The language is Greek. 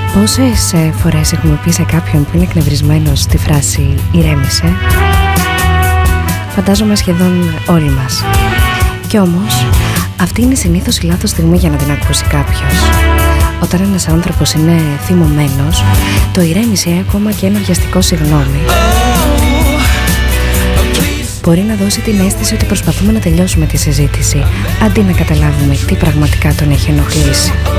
Πόσες φορές έχουμε πει σε κάποιον που είναι εκνευρισμένος τη φράση «ηρέμησε»? Φαντάζομαι σχεδόν όλοι μας. Κι όμως αυτή είναι συνήθως η λάθος στιγμή για να την ακούσει κάποιος. Όταν ένας άνθρωπος είναι θυμωμένος, το «ηρέμησε» ακόμα και ένα βιαστικό συγγνώμη μπορεί να δώσει την αίσθηση ότι προσπαθούμε να τελειώσουμε τη συζήτηση, αντί να καταλάβουμε τι πραγματικά τον έχει ενοχλήσει.